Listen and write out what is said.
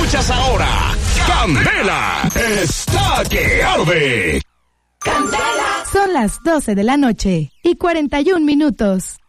Escuchas ahora Candela está que arde. Son las 12 de la noche y 41 minutos.